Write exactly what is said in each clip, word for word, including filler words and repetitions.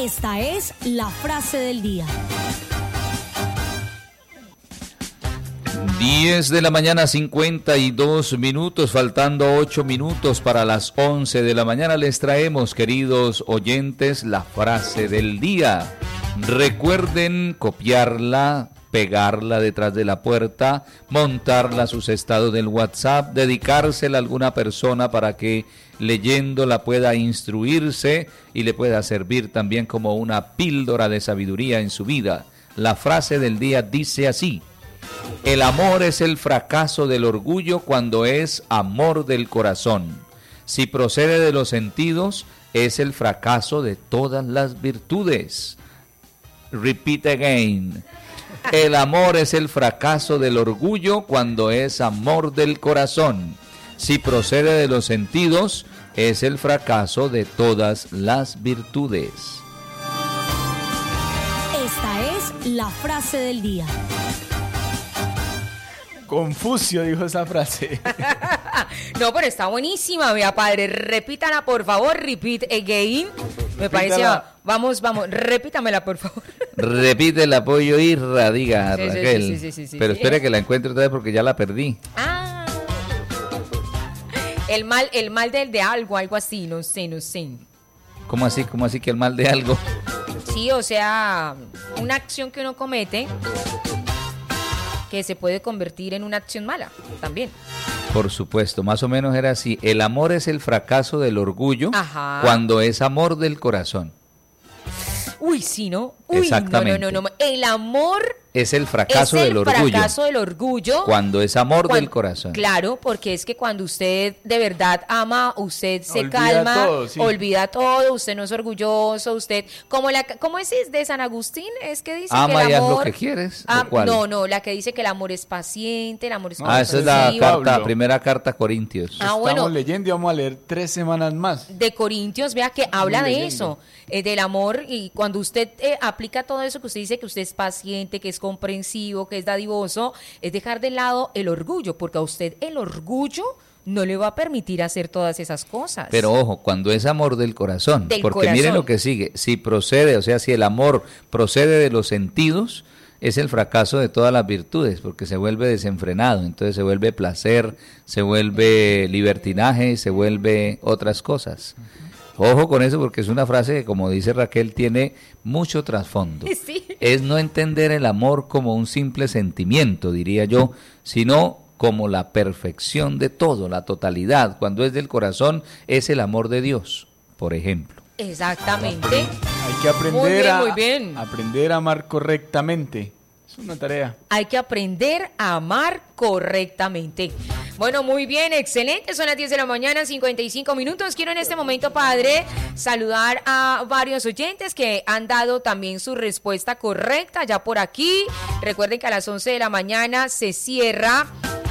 Esta es la frase del día. diez de la mañana, cincuenta y dos minutos, faltando ocho minutos para las once de la mañana, les traemos, queridos oyentes, la frase del día. Recuerden copiarla, pegarla detrás de la puerta, montarla a sus estados del WhatsApp, dedicársela a alguna persona para que leyéndola pueda instruirse y le pueda servir también como una píldora de sabiduría en su vida. La frase del día dice así: el amor es el fracaso del orgullo cuando es amor del corazón. Si procede de los sentidos, es el fracaso de todas las virtudes. Repeat again. El amor es el fracaso del orgullo cuando es amor del corazón. Si procede de los sentidos, es el fracaso de todas las virtudes. Esta es la frase del día. Confucio dijo esa frase. No, pero está buenísima, vea, padre. Repítala, por favor. Repeat again. Me parece. Vamos, vamos. Repítamela, por favor. Repite el apoyo Irra, diga sí, Raquel. Sí, sí, sí, sí, pero sí. espere que la encuentre otra vez porque ya la perdí. Ah. El mal, el mal del de algo, algo así, no sé, no sé. ¿Cómo así? ¿Cómo así que el mal de algo? Sí, o sea, una acción que uno comete que se puede convertir en una acción mala también. Por supuesto, más o menos era así. El amor es el fracaso del orgullo. Ajá. Cuando es amor del corazón. Uy, sí, ¿no? Uy, exactamente. No, no, no, no. El amor es el fracaso es el del orgullo. fracaso del orgullo. Cuando es amor cuando, del corazón. Claro, porque es que cuando usted de verdad ama, usted se olvida calma, todo, sí. olvida todo, usted no es orgulloso, usted, como la, ¿cómo es de San Agustín? Es que dice ama que el y haz amor, lo que quieres. ah, ¿cuál? No, no, la que dice que el amor es paciente, el amor es Ah, esa es la comprensivo. carta, Pablo. primera carta a Corintios. Ah, Estamos bueno. leyendo y vamos a leer tres semanas más. De Corintios, vea que habla de leyendo. eso, eh, del amor, y cuando usted eh, aplica todo eso que usted dice, que usted es paciente, que es comprensivo, que es dadivoso, es dejar de lado el orgullo, porque a usted el orgullo no le va a permitir hacer todas esas cosas. Pero ojo, cuando es amor del corazón, Del porque corazón. miren lo que sigue, si procede, o sea, si el amor procede de los sentidos, es el fracaso de todas las virtudes, porque se vuelve desenfrenado, entonces se vuelve placer, se vuelve libertinaje, se vuelve otras cosas. Ojo con eso, porque es una frase que, como dice Raquel, tiene mucho trasfondo. Sí. Es no entender el amor como un simple sentimiento, diría yo, sino como la perfección de todo, la totalidad. Cuando es del corazón, es el amor de Dios, por ejemplo. Exactamente. Hay que aprender Muy bien, a muy bien. aprender a amar correctamente. Es una tarea. Hay que aprender a amar correctamente. Bueno, muy bien, excelente. Son las diez de la mañana, cincuenta y cinco minutos. Quiero en este momento, padre, saludar a varios oyentes que han dado también su respuesta correcta ya por aquí. Recuerden que a las once de la mañana se cierra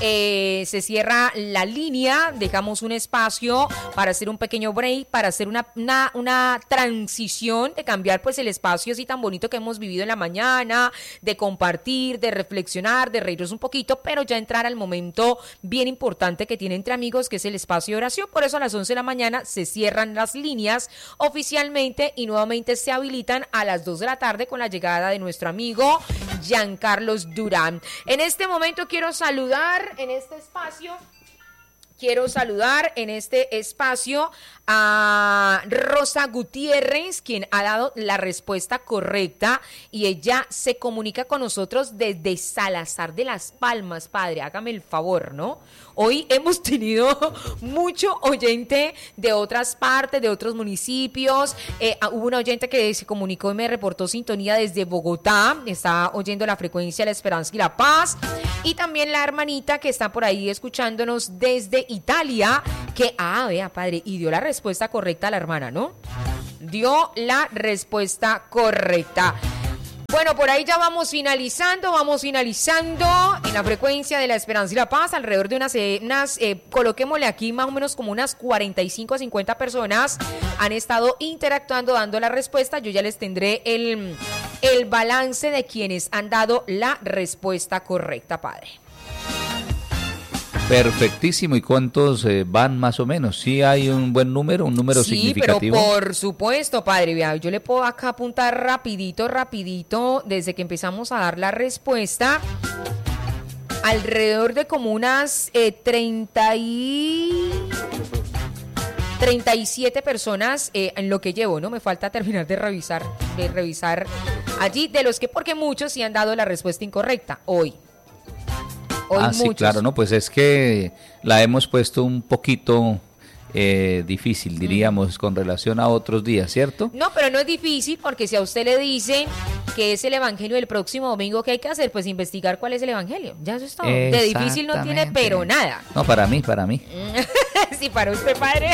Eh, se cierra la línea, dejamos un espacio para hacer un pequeño break, para hacer una, una, una transición, de cambiar pues el espacio así tan bonito que hemos vivido en la mañana, de compartir, de reflexionar, de reírnos un poquito, pero ya entrar al momento bien importante que tiene Entre Amigos, que es el espacio de oración. Por eso a las once de la mañana se cierran las líneas oficialmente y nuevamente se habilitan a las dos de la tarde con la llegada de nuestro amigo Giancarlos Durán. En este momento quiero saludar en este espacio, quiero saludar en este espacio a Rosa Gutiérrez, quien ha dado la respuesta correcta y ella se comunica con nosotros desde Salazar de las Palmas, padre, hágame el favor, ¿no? Hoy hemos tenido mucho oyente de otras partes, de otros municipios. Eh, hubo una oyente que se comunicó y me reportó sintonía desde Bogotá. Está oyendo la frecuencia La Esperanza y la Paz. Y también la hermanita que está por ahí escuchándonos desde Italia. Que, ah, vea, padre, y dio la respuesta correcta a la hermana, ¿no? Dio la respuesta correcta. Bueno, por ahí ya vamos finalizando, vamos finalizando en la frecuencia de La Esperanza y la Paz, alrededor de unas, eh, unas eh, coloquémosle aquí más o menos como unas cuarenta y cinco a cincuenta personas han estado interactuando, dando la respuesta. Yo ya les tendré el, el balance de quienes han dado la respuesta correcta, padre. Perfectísimo. ¿Y cuántos eh, van más o menos? ¿Sí hay un buen número, un número sí, significativo? Sí, pero por supuesto, padre. Vea, yo le puedo acá apuntar rapidito, rapidito, desde que empezamos a dar la respuesta. Alrededor de como unas eh, treinta y... treinta y siete personas eh, en lo que llevo, ¿no? Me falta terminar de revisar, de revisar allí, de los que, porque muchos sí han dado la respuesta incorrecta, hoy. Hoy ah, muchos. Sí, claro, no, pues es que la hemos puesto un poquito eh, difícil, diríamos, mm. con relación a otros días, ¿cierto? No, pero no es difícil, porque si a usted le dicen que es el evangelio del próximo domingo, ¿qué hay que hacer? Pues investigar cuál es el evangelio. Ya eso es todo. De difícil no tiene, pero nada. No, para mí, para mí. Sí, para usted, padre.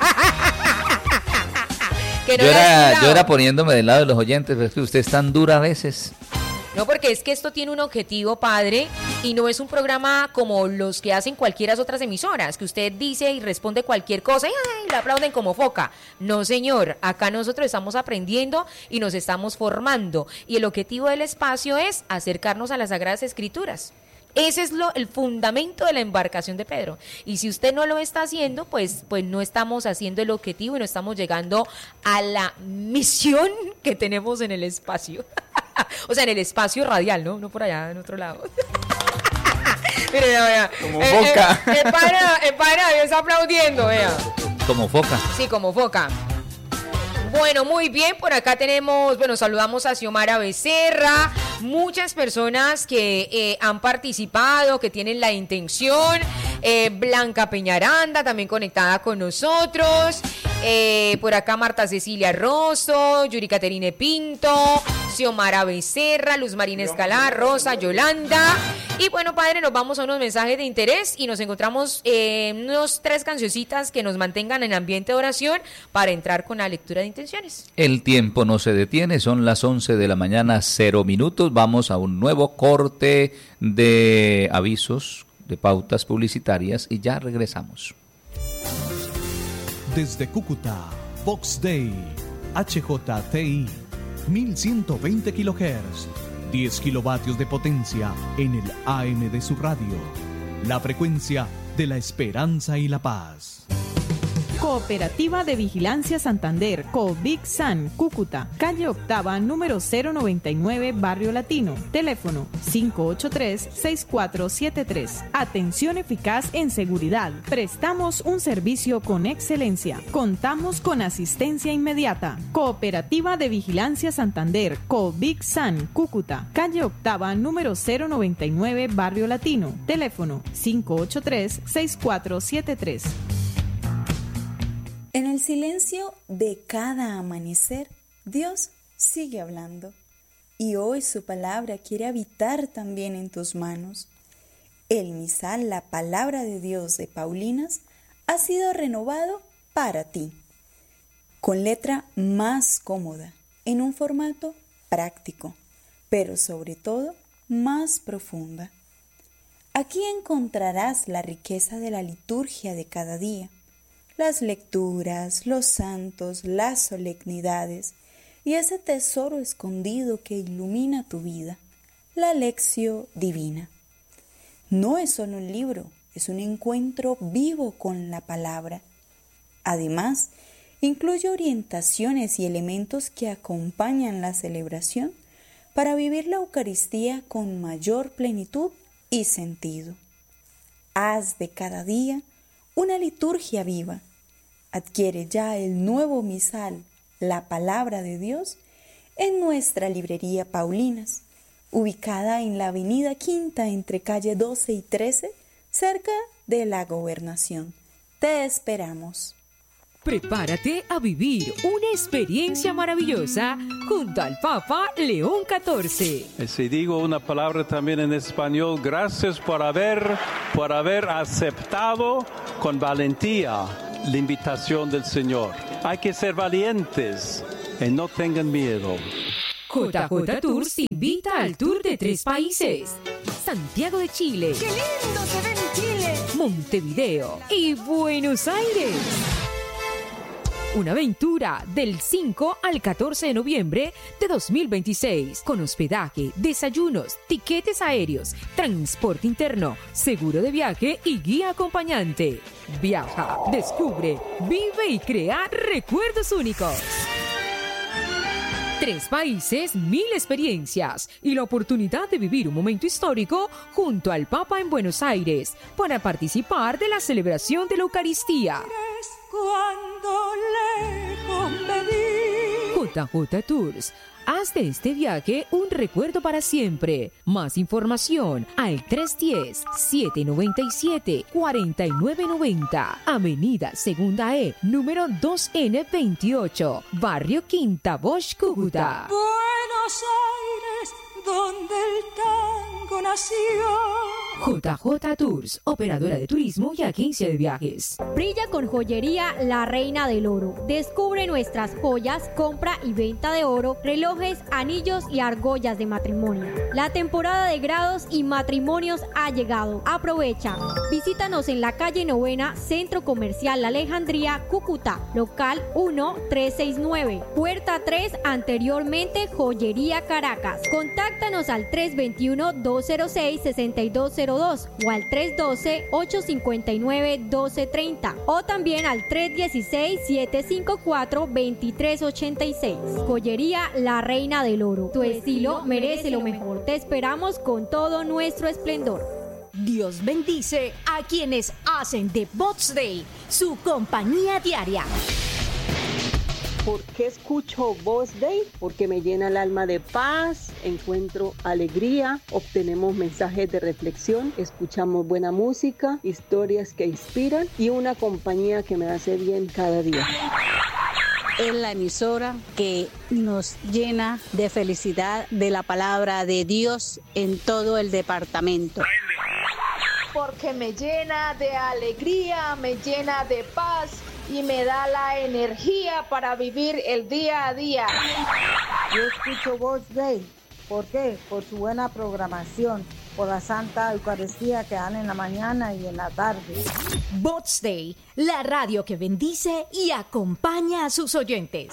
Que no yo, era, yo era poniéndome del lado de los oyentes, pero es que usted es tan dura a veces. No, porque es que esto tiene un objetivo, padre, y no es un programa como los que hacen cualquiera otras emisoras, que usted dice y responde cualquier cosa y ay, le aplauden como foca. No, señor, acá nosotros estamos aprendiendo y nos estamos formando, y el objetivo del espacio es acercarnos a las Sagradas Escrituras. Ese es lo, el fundamento de la embarcación de Pedro. Y si usted no lo está haciendo, pues, pues no estamos haciendo el objetivo y no estamos llegando a la misión que tenemos en el espacio. O sea, en el espacio radial, ¿no? No por allá, en otro lado. Mire, vea, vea. Como eh, foca. Eh, el padre, el padre está aplaudiendo, vea. Como foca. Sí, como foca. Bueno, muy bien, por acá tenemos, bueno, saludamos a Xiomara Becerra, muchas personas que eh, han participado, que tienen la intención, eh, Blanca Peñaranda también conectada con nosotros, eh, por acá Marta Cecilia Rosso, Yuri Caterine Pinto, Xiomara Becerra, Luz Marina Escalá, Rosa, Yolanda, y bueno, padre, nos vamos a unos mensajes de interés y nos encontramos eh, unos tres cancioncitas que nos mantengan en ambiente de oración para entrar con la lectura de intenciones. El tiempo no se detiene, son las once de la mañana, cero minutos. Vamos a un nuevo corte de avisos, de pautas publicitarias y ya regresamos. Desde Cúcuta, Vox Day, H J T I, mil ciento veinte kilohertz, diez kilovatios de potencia en el A M de su radio. La frecuencia de la esperanza y la paz. Cooperativa de Vigilancia Santander, COVIC-SAN, Cúcuta, calle Octava, número cero noventa y nueve, Barrio Latino. Teléfono cinco ocho tres, seis cuatro siete tres. Atención eficaz en seguridad. Prestamos un servicio con excelencia. Contamos con asistencia inmediata. Cooperativa de Vigilancia Santander, COVIC-SAN, Cúcuta, calle Octava, número cero noventa y nueve, Barrio Latino. Teléfono cinco ocho tres, seis cuatro siete tres. En el silencio de cada amanecer, Dios sigue hablando. Y hoy su palabra quiere habitar también en tus manos. El misal, la palabra de Dios de Paulinas, ha sido renovado para ti. Con letra más cómoda, en un formato práctico, pero sobre todo más profunda. Aquí encontrarás la riqueza de la liturgia de cada día, las lecturas, los santos, las solemnidades y ese tesoro escondido que ilumina tu vida, la lección divina. No es solo un libro, es un encuentro vivo con la palabra. Además, incluye orientaciones y elementos que acompañan la celebración para vivir la Eucaristía con mayor plenitud y sentido. Haz de cada día una liturgia viva. Adquiere ya el nuevo misal, la palabra de Dios, en nuestra librería Paulinas, ubicada en la avenida Quinta entre calle doce y trece, cerca de la Gobernación. Te esperamos. Prepárate a vivir una experiencia maravillosa junto al Papa León catorce. Si digo una palabra también en español, gracias por haber, por haber aceptado con valentía la invitación del Señor. Hay que ser valientes y no tengan miedo. J J Tours te invita al tour de tres países: Santiago de Chile, ¡qué lindo se ve en Chile!, Montevideo y Buenos Aires. Una aventura del cinco al catorce de noviembre de dos mil veintiséis, con hospedaje, desayunos, tiquetes aéreos, transporte interno, seguro de viaje y guía acompañante. Viaja, descubre, vive y crea recuerdos únicos. Tres países, mil experiencias y la oportunidad de vivir un momento histórico junto al Papa en Buenos Aires para participar de la celebración de la Eucaristía. Cuando lejos me vi. J J Tours. Haz de este viaje un recuerdo para siempre. Más información al tres uno cero, siete nueve siete, cuatro nueve nueve cero. Avenida Segunda E, número dos N veintiocho, Barrio Quinta Bosch, Cúcuta. Buenos Aires, donde el tango nació. J J Tours, operadora de turismo y agencia de viajes. Brilla con joyería La Reina del Oro. Descubre nuestras joyas, compra y venta de oro, relojes, anillos y argollas de matrimonio. La temporada de grados y matrimonios ha llegado. Aprovecha. Visítanos en la calle Novena, Centro Comercial La Alejandría, Cúcuta, local uno tres seis nueve, puerta tres, anteriormente Joyería Caracas. Contáctanos al tres dos uno, dos cero seis, seis dos cero dos o al tres uno dos, ocho cinco nueve, uno dos tres cero o también al tres uno seis, siete cinco cuatro, dos tres ocho seis. Joyería La Reina del Oro. Tu estilo merece lo mejor. Te esperamos con todo nuestro esplendor. Dios bendice a quienes hacen de Box Day su compañía diaria. ¿Por qué escucho Box Day? Porque me llena el alma de paz, encuentro alegría, obtenemos mensajes de reflexión, escuchamos buena música, historias que inspiran y una compañía que me hace bien cada día. Es la emisora que nos llena de felicidad de la palabra de Dios en todo el departamento. Porque me llena de alegría, me llena de paz y me da la energía para vivir el día a día. Yo escucho Box Day. ¿Por qué? Por su buena programación, por la Santa Eucaristía que dan en la mañana y en la tarde. Box Day, la radio que bendice y acompaña a sus oyentes.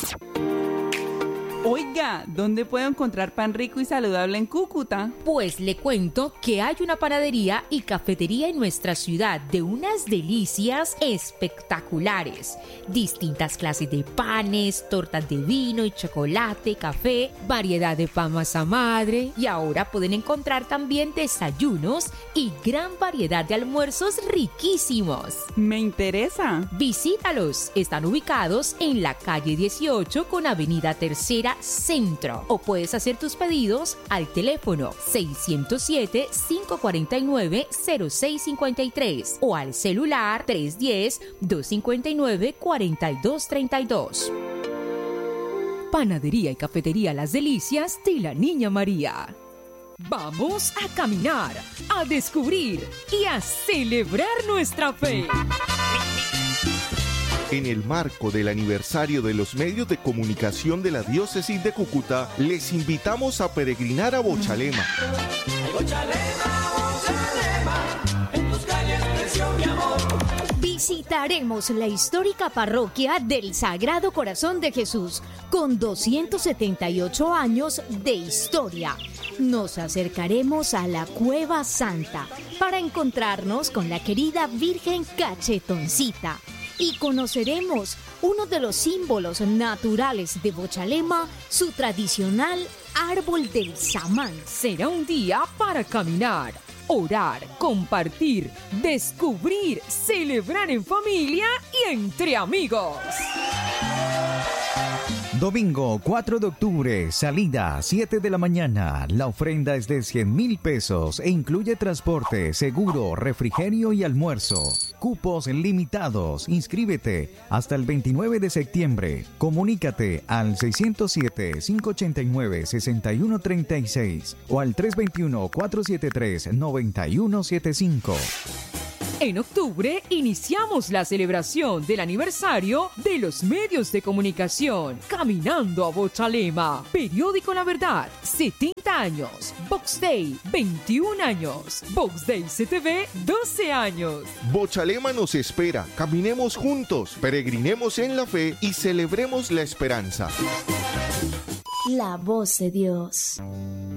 Oiga, ¿dónde puedo encontrar pan rico y saludable en Cúcuta? Pues le cuento que hay una panadería y cafetería en nuestra ciudad de unas delicias espectaculares. Distintas clases de panes, tortas de vino y chocolate, café, variedad de pan masa madre y ahora pueden encontrar también desayunos y gran variedad de almuerzos riquísimos. Me interesa. Visítalos. Están ubicados en la calle dieciocho con avenida Tercera Centro o puedes hacer tus pedidos al teléfono seis cero siete, cinco cuatro nueve, cero seis cinco tres o al celular tres uno cero, dos cinco nueve, cuatro dos tres dos. Panadería y cafetería Las Delicias de la Niña María. Vamos a caminar, a descubrir y a celebrar nuestra fe. En el marco del aniversario de los medios de comunicación de la Diócesis de Cúcuta, les invitamos a peregrinar a Bochalema. Visitaremos la histórica parroquia del Sagrado Corazón de Jesús, con doscientos setenta y ocho años de historia. Nos acercaremos a la Cueva Santa para encontrarnos con la querida Virgen Cachetoncita. Y conoceremos uno de los símbolos naturales de Bochalema, su tradicional árbol del samán. Será un día para caminar, orar, compartir, descubrir, celebrar en familia y entre amigos. Domingo cuatro de octubre, salida siete de la mañana. La ofrenda es de cien mil pesos e incluye transporte, seguro, refrigerio y almuerzo. Cupos limitados. Inscríbete hasta el veintinueve de septiembre. Comunícate al seis cero siete, cinco ocho nueve, seis uno tres seis o al tres dos uno, cuatro siete tres, nueve uno siete cinco. En octubre iniciamos la celebración del aniversario de los medios de comunicación. Caminando a Bochalema. Periódico La Verdad, setenta años. Box Day, veintiún años. Box Day C T V, doce años. Bochalema nos espera. Caminemos juntos, peregrinemos en la fe y celebremos la esperanza. La voz de Dios.